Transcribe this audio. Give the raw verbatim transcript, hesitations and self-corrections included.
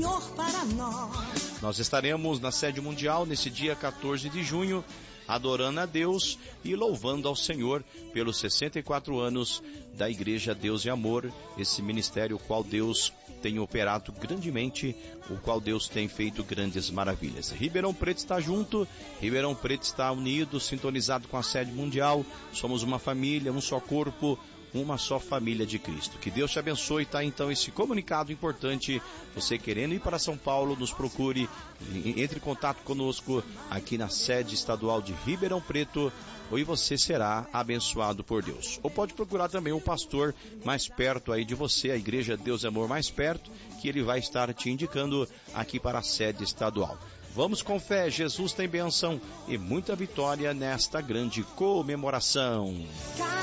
Senhor para nós. Nós estaremos na sede mundial nesse dia quatorze de junho, adorando a Deus e louvando ao Senhor pelos sessenta e quatro anos da Igreja Deus e Amor, esse ministério o qual Deus tem operado grandemente, o qual Deus tem feito grandes maravilhas. Ribeirão Preto está junto, Ribeirão Preto está unido, sintonizado com a sede mundial, somos uma família, um só corpo, uma só família de Cristo. Que Deus te abençoe, tá? Então esse comunicado importante, você querendo ir para São Paulo, nos procure, entre em contato conosco aqui na sede estadual de Ribeirão Preto, e você será abençoado por Deus. Ou pode procurar também o pastor mais perto aí de você, a Igreja Deus e Amor mais perto, que ele vai estar te indicando aqui para a sede estadual. Vamos com fé, Jesus tem bênção e muita vitória nesta grande comemoração.